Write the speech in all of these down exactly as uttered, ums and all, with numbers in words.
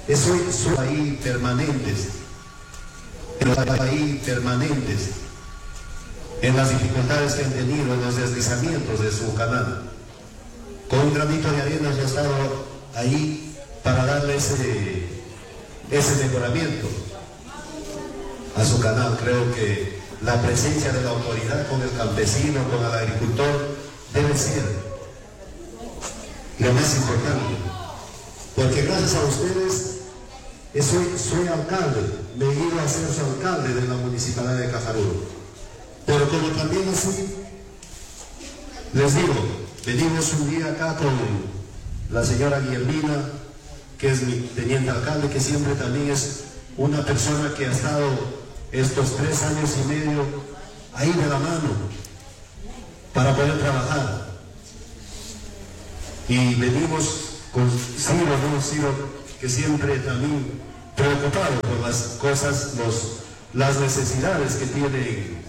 Estoy ahí permanentes, ahí permanentes, en las dificultades que han tenido, en los deslizamientos de su canal. Con un granito de arena yo he estado ahí para darle ese, ese mejoramiento a su canal. Creo que la presencia de la autoridad con el campesino, con el agricultor, debe ser lo más importante. Porque gracias a ustedes, soy, soy alcalde, me he ido a ser su alcalde de la Municipalidad de Cajarudo. Pero como también así, les digo, venimos un día acá con la señora Guillermina, que es mi teniente alcalde, que siempre también es una persona que ha estado estos tres años y medio ahí de la mano para poder trabajar. Y venimos con Ciro, ¿no? Ciro, que siempre también preocupado por las cosas, los, las necesidades que tienen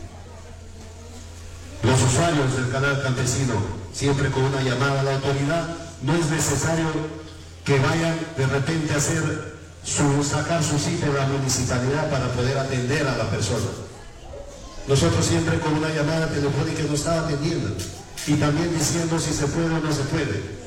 los usuarios del canal campesino, siempre con una llamada a la autoridad. No es necesario que vayan de repente a hacer su, sacar su cita en la municipalidad para poder atender a la persona. Nosotros siempre con una llamada telefónica nos está atendiendo y también diciendo si se puede o no se puede.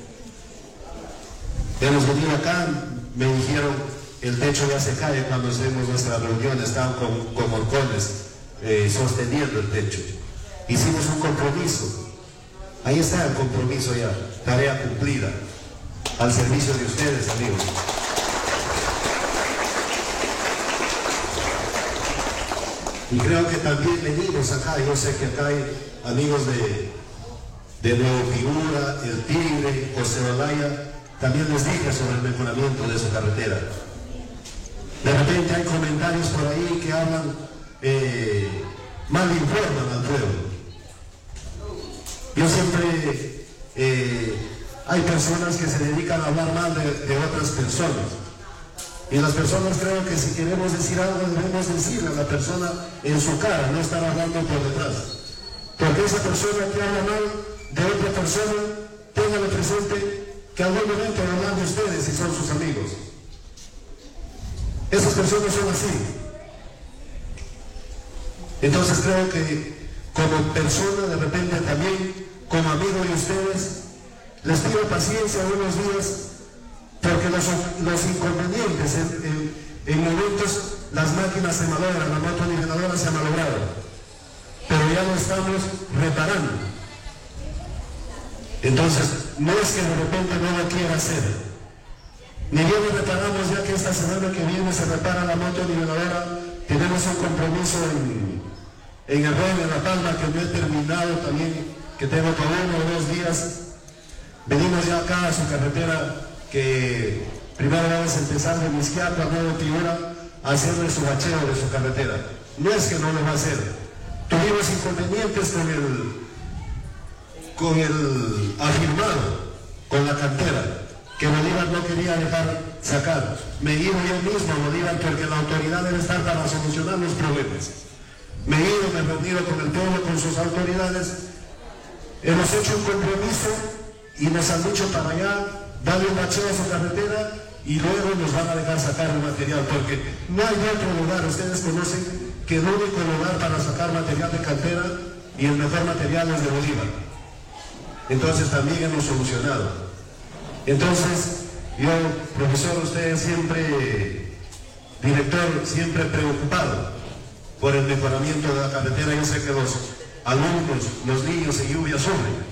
Hemos venido acá, me dijeron, el techo ya se cae cuando hacemos nuestra reunión, están con, con horcones eh, sosteniendo el techo. Hicimos un compromiso, ahí está el compromiso ya, tarea cumplida, al servicio de ustedes, amigos. Y creo que también venimos acá, yo sé que acá hay amigos de, de Nuevo Figura, El Tigre, José Olaya. También les dije sobre el mejoramiento de su carretera. De repente hay comentarios por ahí que hablan, eh, mal informan al pueblo. Yo siempre, eh, hay personas que se dedican a hablar mal de, de otras personas. Y las personas creo que si queremos decir algo debemos decirle a la persona en su cara, no estar hablando por detrás. Porque esa persona que habla mal de otra persona, téngalo presente que algún momento hablan de ustedes y son sus amigos. Esas personas son así. Entonces creo que como persona, de repente también, como amigo de ustedes, les pido paciencia unos días, porque los, los inconvenientes, en, en, en momentos las máquinas se malogran, la motoniveladora se ha malogrado, pero ya lo estamos reparando. Entonces, no es que de repente no lo quiera hacer. Ni bien lo reparamos, ya que esta semana que viene se repara la motoniveladora, tenemos un compromiso en, en el Rey de La Palma que no he terminado también, que tengo por uno o dos días. Venimos ya acá a su carretera, que primero vamos a empezar de Misquiaco a Nuevo Figura a hacerle su bacheo de su carretera. No es que no lo va a hacer. Tuvimos inconvenientes con el con el afirmado, con la cantera, que Bolívar no quería dejar sacar. Me he ido yo mismo a Bolívar porque la autoridad debe estar para solucionar los problemas. Me he ido, me he reunido con el pueblo, con sus autoridades. Hemos hecho un compromiso y nos han dicho para allá, darle un bacheo a su carretera y luego nos van a dejar sacar el material, porque no hay otro lugar. Ustedes conocen que el único lugar para sacar material de cantera y el mejor material es de Bolívar. Entonces también hemos solucionado. Entonces, yo, profesor, usted siempre, director, siempre preocupado por el mejoramiento de la carretera. Yo sé que los alumnos, los niños en lluvia sufren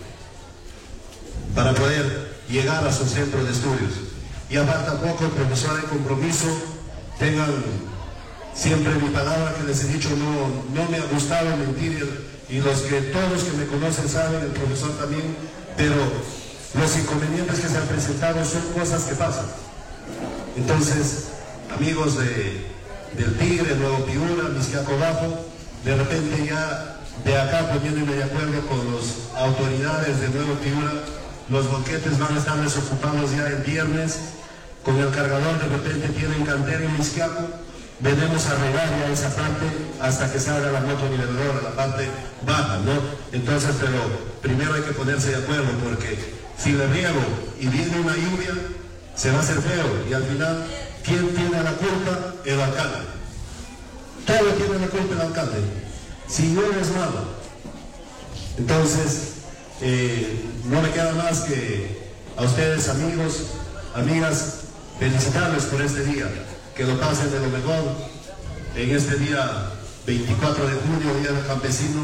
para poder llegar a su centro de estudios. Y aparte poco, profesor, hay compromiso. Tengan siempre mi palabra que les he dicho, no, no me ha gustado mentir. Y los que todos que me conocen saben, el profesor también, pero los inconvenientes que se han presentado son cosas que pasan. Entonces, amigos de, del Tigre, Nuevo Figura, Misquiaco Bajo, de repente ya de acá poniéndome de acuerdo con las autoridades de Nuevo Figura, los banquetes van a estar desocupados ya el viernes, con el cargador de repente tienen cantera en Misquiaco. Venimos a regar ya esa parte hasta que salga la motoniveladora, la parte baja, ¿no? Entonces, pero primero hay que ponerse de acuerdo, porque si le riego y viene una lluvia, se va a hacer feo y al final ¿quién tiene la culpa? El alcalde. Todo tiene la culpa el alcalde. Si yo es malo. Entonces, eh, no me queda más que a ustedes, amigos, amigas, felicitarles por este día. Que lo pasen de lo mejor en este día veinticuatro de junio, Día del Campesino,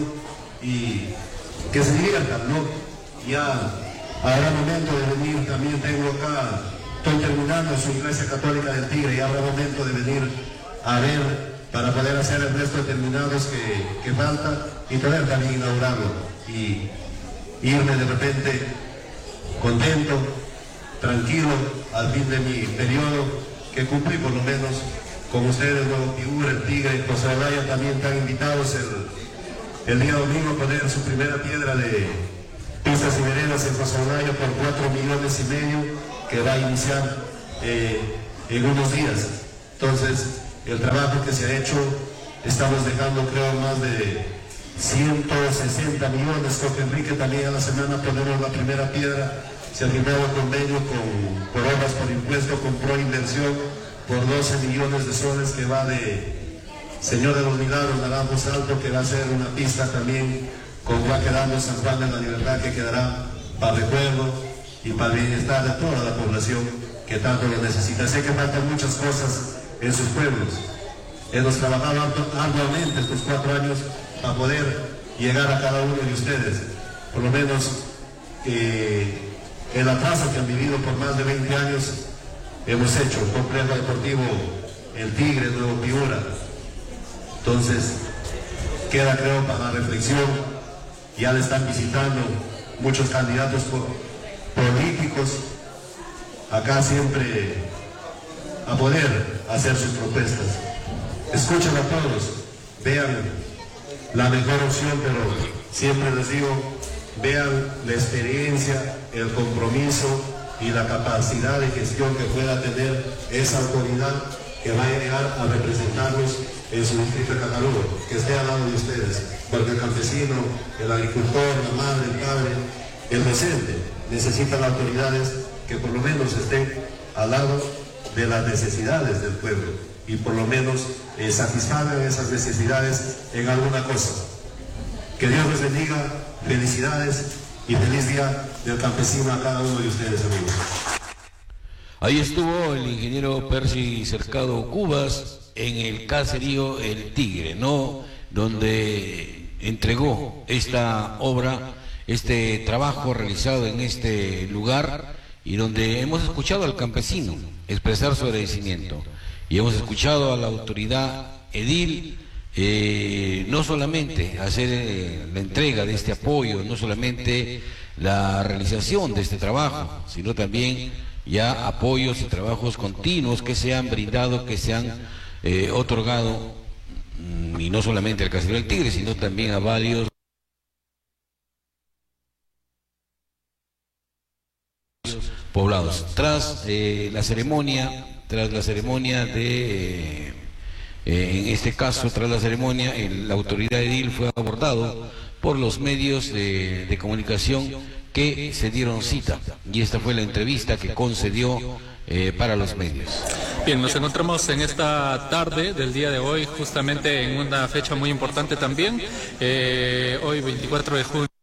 y que se diviertan, ¿no? Ya habrá momento de venir, también tengo acá, estoy terminando en su Iglesia Católica del Tigre, y habrá momento de venir a ver para poder hacer el resto de terminados que, que falta y poder también inaugurarlo y irme de repente contento, tranquilo al fin de mi periodo que cumplí por lo menos con ustedes, Nuevo Piura, el Tigre, José Olaya también están invitados el, el día domingo a poner su primera piedra de pistas y veredas en José Olaya por cuatro millones y medio que va a iniciar eh, en unos días. Entonces, el trabajo que se ha hecho, estamos dejando creo más de ciento sesenta millones, con Enrique también a la semana ponemos la primera piedra. Se ha firmado convenio con, por obras por impuesto, con Proinversión, por doce millones de soles que va de Señor de los Milagros, Naranjo Alto, que va a ser una pista también con va quedando San Juan de la Libertad, que quedará para recuerdo y para el bienestar de toda la población que tanto lo necesita. Sé que faltan muchas cosas en sus pueblos. Hemos trabajado arduamente estos cuatro años para poder llegar a cada uno de ustedes. Por lo menos eh, el atraso que han vivido por más de veinte años, hemos hecho el complejo deportivo El Tigre, Nuevo Piura. Entonces, queda creo para la reflexión, ya le están visitando muchos candidatos políticos, acá siempre a poder hacer sus propuestas. Escuchen a todos, vean la mejor opción, pero siempre les digo, vean la experiencia, el compromiso y la capacidad de gestión que pueda tener esa autoridad que va a llegar a representarnos en su distrito de Catarugo, que esté al lado de ustedes, porque el campesino, el agricultor, la madre, el padre, el docente, necesitan autoridades que por lo menos estén al lado de las necesidades del pueblo y por lo menos eh, satisfagan esas necesidades en alguna cosa. Que Dios les bendiga, felicidades y feliz día del campesino a cada uno de ustedes, amigos. Ahí estuvo el ingeniero Percy Cercado Cubas en el caserío El Tigre, ¿no? Donde entregó esta obra, este trabajo realizado en este lugar y donde hemos escuchado al campesino expresar su agradecimiento y hemos escuchado a la autoridad edil eh, no solamente hacer eh, la entrega de este apoyo, no solamente la realización de este trabajo, sino también ya apoyos y trabajos continuos que se han brindado, que se han eh, otorgado, y no solamente al caserío del Tigre, sino también a varios poblados. Tras eh, la ceremonia, tras la ceremonia de, eh, eh, en este caso, tras la ceremonia, el, la autoridad edil fue abordado por los medios de, de comunicación que se dieron cita, y esta fue la entrevista que concedió eh, para los medios. Bien, nos encontramos en esta tarde del día de hoy, justamente en una fecha muy importante también, eh, hoy veinticuatro de junio.